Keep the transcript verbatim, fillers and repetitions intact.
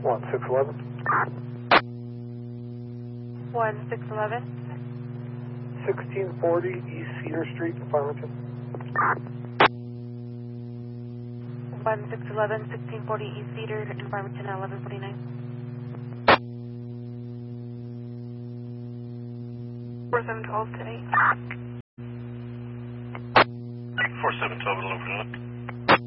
one six eleven. one six eleven. sixteen forty East Cedar Street in Farmington. one six eleven, sixteen forty East Cedar in Farmington at eleven forty-nine. four seven one two today. four seven one two, eleven forty-nine.